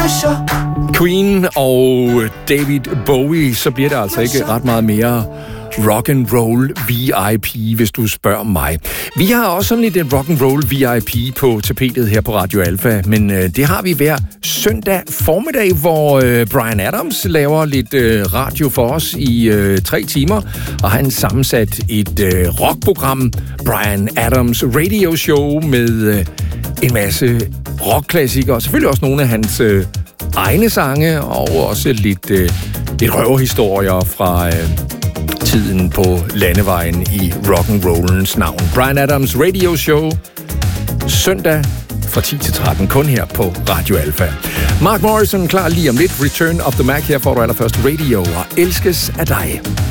Queen og David Bowie, så bliver det altså ikke ret meget mere rock and roll VIP, hvis du spørger mig. Vi har også sådan lidt en rock and roll VIP på tapetet her på Radio Alpha, men det har vi hver søndag formiddag, hvor Bryan Adams laver lidt radio for os i 3 timer, og han sammensat et rockprogram, Bryan Adams Radio Show, med en masse rockklassikere, og selvfølgelig også nogle af hans egne sange, og også lidt røverhistorier fra tiden på landevejen i rock'n'rollens navn. Bryan Adams Radio Show, søndag fra 10 til 13, kun her på Radio Alpha. Mark Morrison klar lige om lidt. Return of the Mac, her får du allerførst Radio og elskes af dig.